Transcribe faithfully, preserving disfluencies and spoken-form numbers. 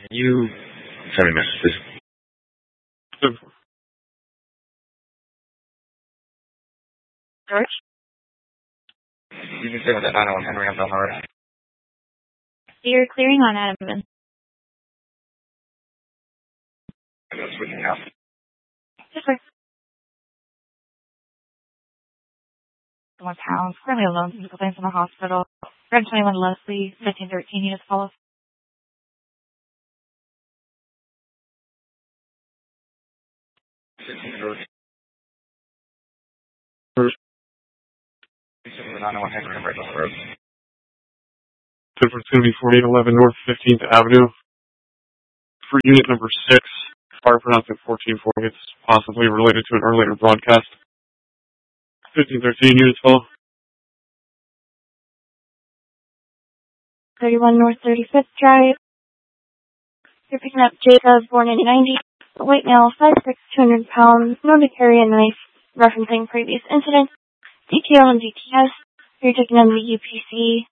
You send me messages. George? You can stay with that nine oh one Henry on Belmar. You're clearing on Adam. That's switching out. Just like someone's house. Currently alone. Physical things in the hospital. Red twenty-one Leslie, fifteen thirteen units follow. First. nine oh one Henry on Belmar Road. It's going to be forty-eight eleven North fifteenth Avenue. For unit number six, fire pronounced at fourteen forty. It's possibly related to an earlier broadcast. fifteen thirteen units full. thirty-one North thirty-fifth Drive. You're picking up Jacob, born in ninety. White male, five six, two hundred pounds, known to carry a knife, referencing previous incident. D T L and D T S. You're taking on the U P C.